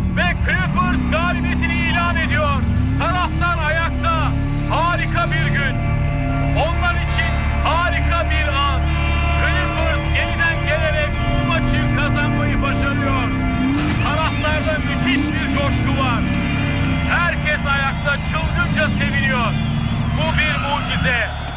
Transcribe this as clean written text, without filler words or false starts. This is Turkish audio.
ve Clippers galibiyetini ilan ediyor. Taraftar ayakta. Harika bir gün. Onlar için harika bir an. Clippers yeniden gelerek bu maçı kazanmayı başarıyor. Taraftarda müthiş bir coşku var. Herkes ayakta çılgınca seviniyor. Bu bir mucize.